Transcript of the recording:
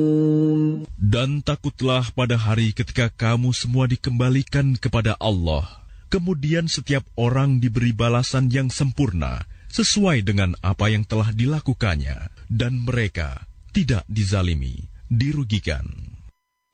Dan takutlah pada hari ketika kamu semua dikembalikan kepada Allah. Kemudian setiap orang diberi balasan yang sempurna sesuai dengan apa yang telah dilakukannya. Dan mereka tidak dizalimi, dirugikan.